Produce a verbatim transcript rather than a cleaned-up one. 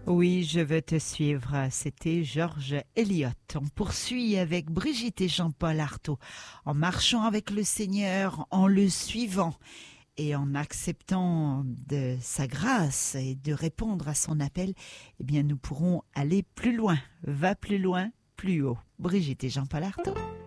Oui, je veux te suivre. C'était George Eliot. On poursuit avec Brigitte et Jean-Paul Artaud. En marchant avec le Seigneur, en le suivant et en acceptant de sa grâce et de répondre à son appel, eh bien, nous pourrons aller plus loin. Va plus loin, plus haut. Brigitte et Jean-Paul Artaud.